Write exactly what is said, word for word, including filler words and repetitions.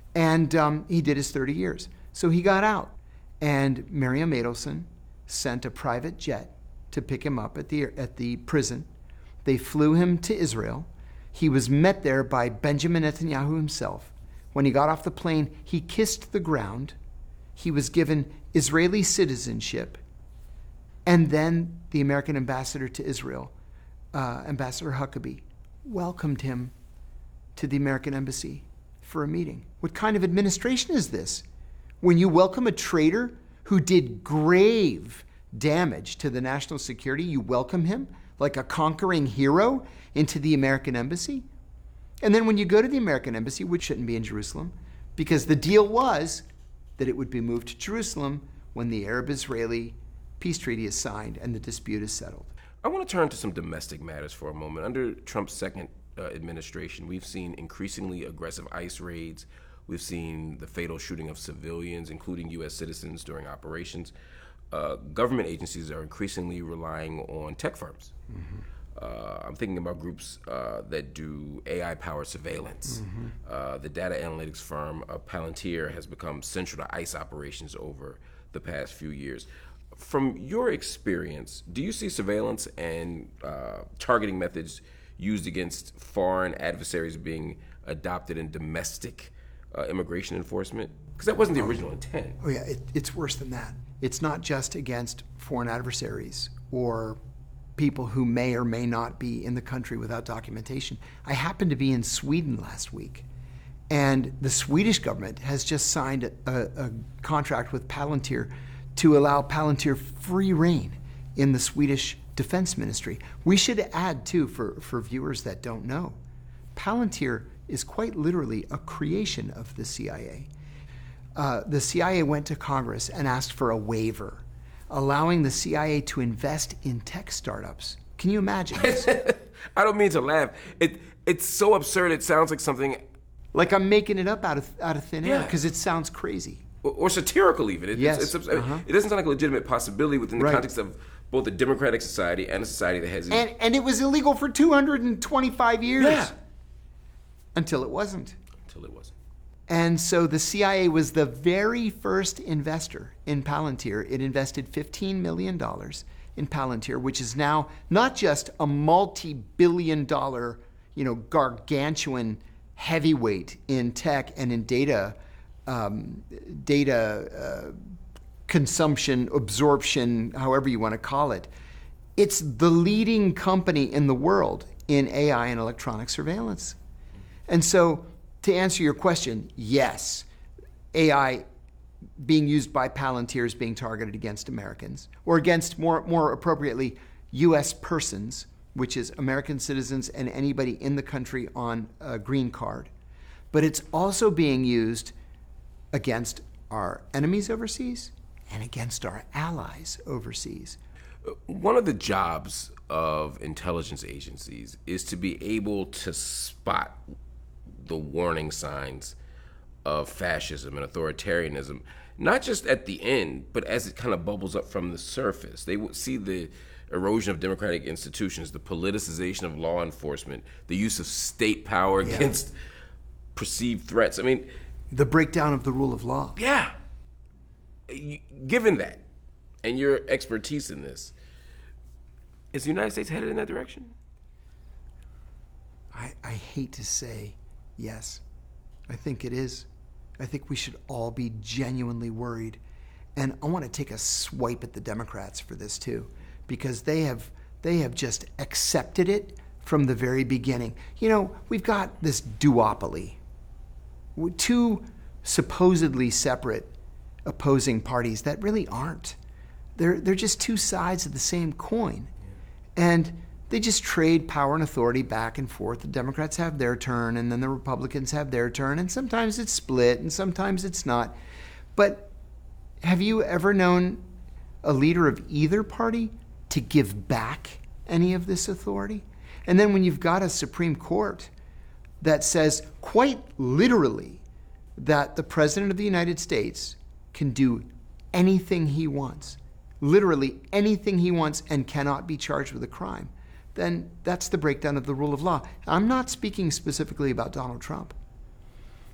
And um, he did his thirty years. So he got out. And Miriam Adelson sent a private jet to pick him up at the, at the prison. They flew him to Israel. He was met there by Benjamin Netanyahu himself. When he got off the plane, he kissed the ground. He was given Israeli citizenship. And then the American ambassador to Israel, uh, Ambassador Huckabee, welcomed him to the American embassy for a meeting. What kind of administration is this? When you welcome a traitor who did grave damage to the national security, you welcome him like a conquering hero into the American embassy? And then when you go to the American embassy, which shouldn't be in Jerusalem, because the deal was that it would be moved to Jerusalem when the Arab-Israeli peace treaty is signed and the dispute is settled. I want to turn to some domestic matters for a moment. Under Trump's second uh, administration, we've seen increasingly aggressive ICE raids. We've seen the fatal shooting of civilians, including U S citizens, during operations. Uh, government agencies are increasingly relying on tech firms. Mm-hmm. Uh, I'm thinking about groups uh, that do A I-powered surveillance. Mm-hmm. Uh, the data analytics firm uh, Palantir has become central to ICE operations over the past few years. From your experience, do you see surveillance and uh, targeting methods used against foreign adversaries being adopted in domestic uh, immigration enforcement? Because that wasn't the original intent. Oh yeah, it, it's worse than that. It's not just against foreign adversaries or people who may or may not be in the country without documentation. I happened to be in Sweden last week, and the Swedish government has just signed a, a, a contract with Palantir to allow Palantir free reign in the Swedish Defense Ministry. We should add, too, for, for viewers that don't know, Palantir is quite literally a creation of the C I A. Uh, the C I A went to Congress and asked for a waiver, allowing the C I A to invest in tech startups. Can you imagine this? I don't mean to laugh. It It's so absurd, it sounds like something... Like I'm making it up out of, out of thin air, Yeah. because it sounds crazy. Or, or satirical, even. It, Yes. It's, it's, Uh-huh. It doesn't sound like a legitimate possibility within the Right. context of both a democratic society and a society that has... And, and it was illegal for two hundred twenty-five years. Yeah. Until it wasn't. Until it wasn't. And so the C I A was the very first investor in Palantir. It invested fifteen million dollars in Palantir, which is now not just a multi-billion dollar, you know, gargantuan heavyweight in tech and in data, um, data uh, consumption, absorption, however you want to call it. It's the leading company in the world in A I and electronic surveillance. And so, to answer your question, yes, A I being used by Palantir is being targeted against Americans, or against, more, more appropriately, U S persons, which is American citizens and anybody in the country on a green card. But it's also being used against our enemies overseas and against our allies overseas. One of the jobs of intelligence agencies is to be able to spot the warning signs of fascism and authoritarianism, not just at the end, but as it kind of bubbles up from the surface. They would see the erosion of democratic institutions, the politicization of law enforcement, the use of state power Yeah. against perceived threats. I mean, The breakdown of the rule of law. yeah. You- Given that, and your expertise in this, is the United States headed in that direction? I, I hate to say yes. I think it is. I think we should all be genuinely worried. And I want to take a swipe at the Democrats for this too, because they have they have just accepted it from the very beginning. You know, we've got this duopoly. Two supposedly separate opposing parties that really aren't. They're they're just two sides of the same coin. And they just trade power and authority back and forth. The Democrats have their turn, and then the Republicans have their turn, and sometimes it's split, and sometimes it's not. But have you ever known a leader of either party to give back any of this authority? And then when you've got a Supreme Court that says quite literally that the President of the United States can do anything he wants, literally anything he wants, and cannot be charged with a crime, then that's the breakdown of the rule of law. I'm not speaking specifically about Donald Trump.